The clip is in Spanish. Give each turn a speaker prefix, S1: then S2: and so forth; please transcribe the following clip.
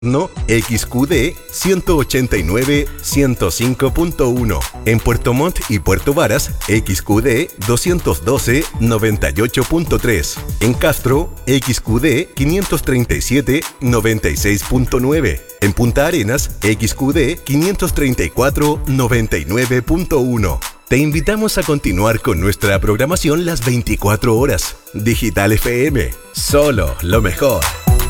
S1: No, XQD 189 105.1. En Puerto Montt y Puerto Varas, XQD 212 98.3. En Castro, XQD 537 96.9. En Punta Arenas, XQD 534 99.1. Te invitamos a continuar con nuestra programación las 24 horas. Digital FM, solo lo mejor.